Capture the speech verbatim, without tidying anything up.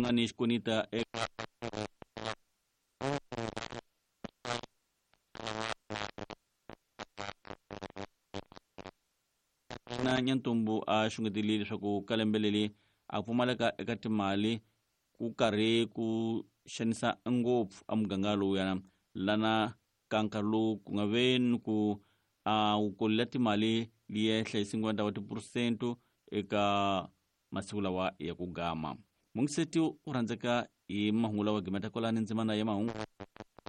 ni xikonita na nyantumbu a xungetelile leswaku kalembeleli a pfumaleka eka timali ku karhi ku xanisa ngopfu a muganga lowuyana lana ka nkarhi lowu ku nga ve ni ku a wu kolela timali liya hlayisingwanda wa tipurusento eka masiku lawa ya ku gama. Mungiseti u rhandzeka hi mahungu lawa gimeta kwalani ndzimana ya mahungu.